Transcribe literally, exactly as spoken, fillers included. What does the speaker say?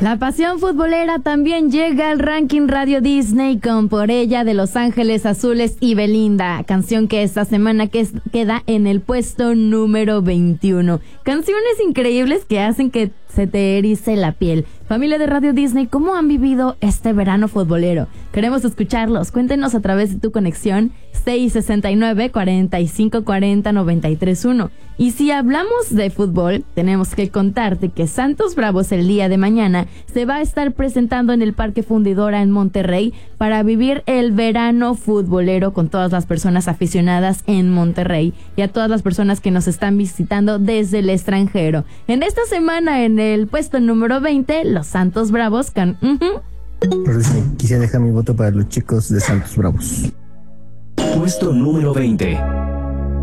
La pasión futbolera también llega al ranking Radio Disney con Por ella de Los Ángeles Azules y Belinda, canción que esta semana que es, queda en el puesto número veintiuno. Canciones increíbles que hacen que se te erice la piel. Familia de Radio Disney, ¿cómo han vivido este verano futbolero? Queremos escucharlos. Cuéntenos a través de tu conexión seis sesenta y nueve, cuarenta y cinco cuarenta, noventa y tres uno. Y si hablamos de fútbol, tenemos que contarte que Santos Bravos el día de mañana se va a estar presentando en el Parque Fundidora en Monterrey para vivir el verano futbolero con todas las personas aficionadas en Monterrey y a todas las personas que nos están visitando desde el extranjero. En esta semana, en el puesto número veinte, los Santos Bravos con... Uh-huh. Quisiera dejar mi voto para los chicos de Santos Bravos. Puesto número veinte.